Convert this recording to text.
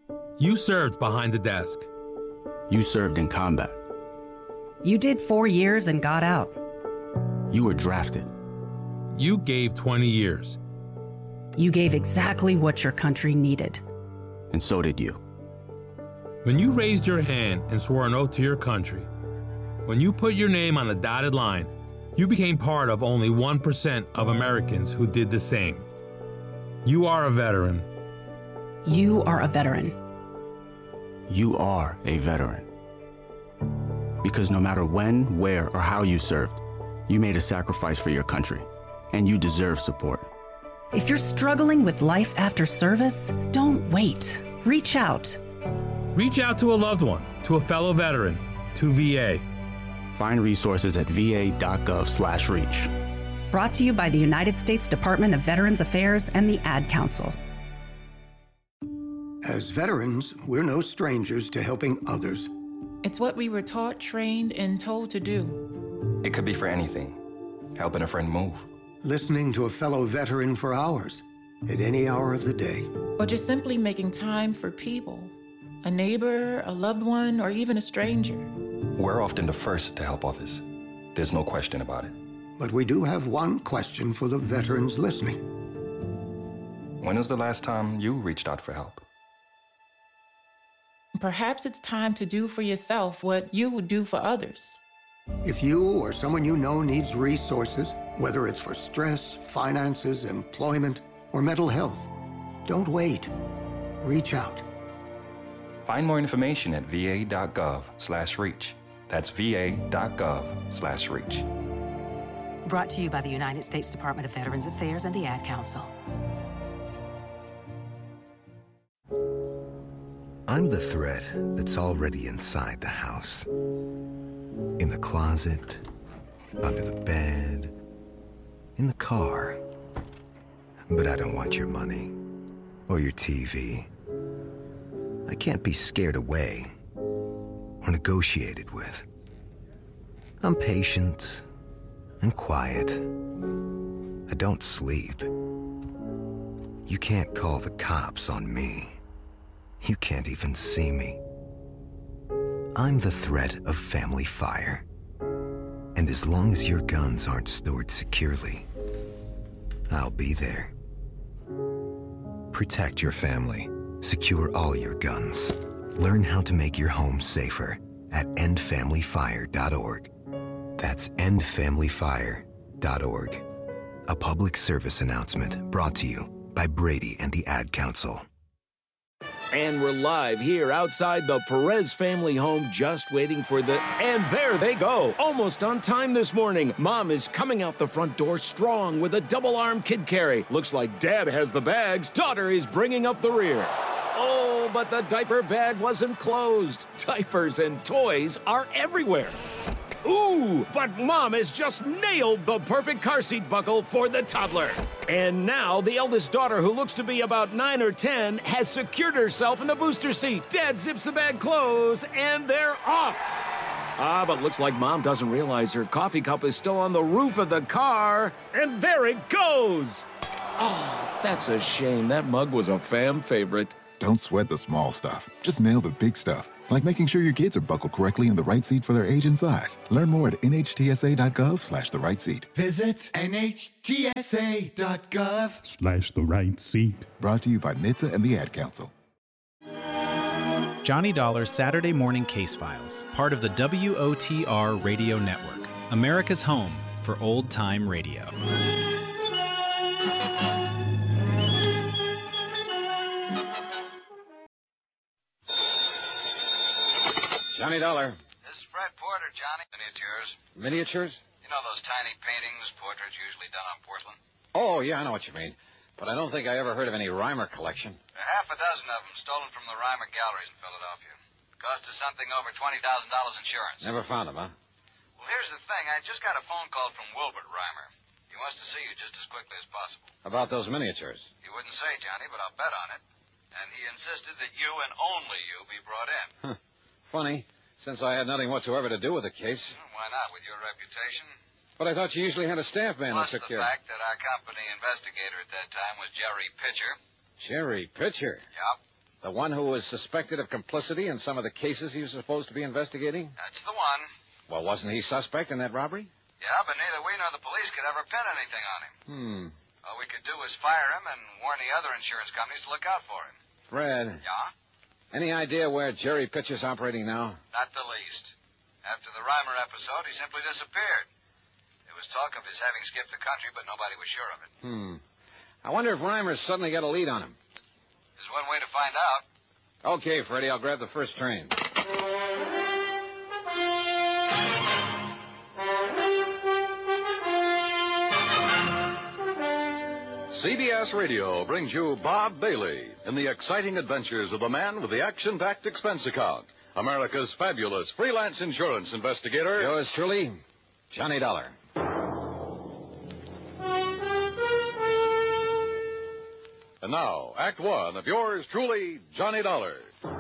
You served behind the desk. You served in combat. You did 4 years and got out. You were drafted. You gave 20 years. You gave exactly what your country needed. And so did you. When you raised your hand and swore an oath to your country, when you put your name on a dotted line, you became part of only 1% of Americans who did the same. You are a veteran. You are a veteran. You are a veteran. Because no matter when, where, or how you served, you made a sacrifice for your country, and you deserve support. If you're struggling with life after service, don't wait. Reach out. Reach out to a loved one, to a fellow veteran, to VA. Find resources at va.gov/reach. Brought to you by the United States Department of Veterans Affairs and the Ad Council. As veterans, we're no strangers to helping others. It's what we were taught, trained, and told to do. It could be for anything. Helping a friend move. Listening to a fellow veteran for hours, at any hour of the day. Or just simply making time for people. A neighbor, a loved one, or even a stranger. We're often the first to help others. There's no question about it. But we do have one question for the veterans listening. When was the last time you reached out for help? Perhaps it's time to do for yourself what you would do for others. If you or someone you know needs resources, whether it's for stress, finances, employment, or mental health, don't wait. Reach out. Find more information at va.gov/reach. That's va.gov/reach. Brought to you by the United States Department of Veterans Affairs and the Ad Council. I'm the thread that's already inside the house. In the closet, under the bed, in the car. But I don't want your money or your TV. I can't be scared away or negotiated with. I'm patient and quiet. I don't sleep. You can't call the cops on me. You can't even see me. I'm the threat of family fire. And as long as your guns aren't stored securely, I'll be there. Protect your family. Secure all your guns. Learn how to make your home safer at endfamilyfire.org. That's endfamilyfire.org. A public service announcement brought to you by Brady and the Ad Council. And we're live here outside the Perez family home, just waiting for the... And there they go, almost on time this morning. Mom is coming out the front door strong with a double-arm kid carry. Looks like Dad has the bags. Daughter is bringing up the rear. Oh, but the diaper bag wasn't closed. Diapers and toys are everywhere. Ooh, but Mom has just nailed the perfect car seat buckle for the toddler. And now the eldest daughter, who looks to be about 9 or 10, has secured herself in the booster seat. Dad zips the bag closed, and they're off. But looks like Mom doesn't realize her coffee cup is still on the roof of the car. And there it goes. Oh, that's a shame. That mug was a fam favorite. Don't sweat the small stuff. Just nail the big stuff, like making sure your kids are buckled correctly in the right seat for their age and size. Learn more at nhtsa.gov/the right seat. Visit nhtsa.gov/the right seat. Brought to you by NHTSA and the Ad Council. Johnny Dollar's Saturday Morning Case Files, part of the WOTR Radio Network, America's home for old-time radio. Johnny Dollar. This is Fred Porter, Johnny. Miniatures. Miniatures? You know those tiny paintings, portraits usually done on porcelain? Oh, yeah, I know what you mean. But I don't think I ever heard of any Reimer collection. There are half a dozen of them stolen from the Reimer galleries in Philadelphia. Cost us something over $20,000 insurance. Never found them, huh? Well, here's the thing. I just got a phone call from Wilbert Reimer. He wants to see you just as quickly as possible. About those miniatures? He wouldn't say, Johnny, but I'll bet on it. And he insisted that you and only you be brought in. Huh. Funny, since I had nothing whatsoever to do with the case. Why not, with your reputation? But I thought you usually had a staff man Plus to secure. the fact that our company investigator at that time was Jerry Pitcher. Jerry Pitcher? Yep. The one who was suspected of complicity in some of the cases he was supposed to be investigating? That's the one. Well, wasn't he suspect in that robbery? Yeah, but neither we nor the police could ever pin anything on him. All we could do was fire him and warn the other insurance companies to look out for him. Fred. Yeah? Any idea where Jerry Pitch is operating now? Not the least. After the Reimer episode, he simply disappeared. There was talk of his having skipped the country, but nobody was sure of it. I wonder if Reimer suddenly got a lead on him. There's one way to find out. Okay, Freddie, I'll grab the first train. CBS Radio brings you Bob Bailey in the exciting adventures of the man with the action-packed expense account, America's fabulous freelance insurance investigator. Yours truly, Johnny Dollar. And now, Act One of yours truly, Johnny Dollar.